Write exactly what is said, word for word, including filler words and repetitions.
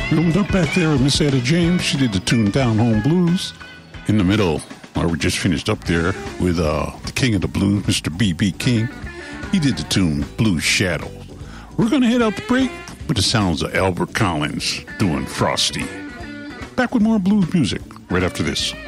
We opened up back there with Miss Etta James. She did the tune Down Home Blues. In the middle, or we just finished up there with uh, the king of the blues, Mister B B. King. He did the tune Blue Shadow. We're going to head out the break with the sounds of Albert Collins doing Frosty. Back with more blues music right after this.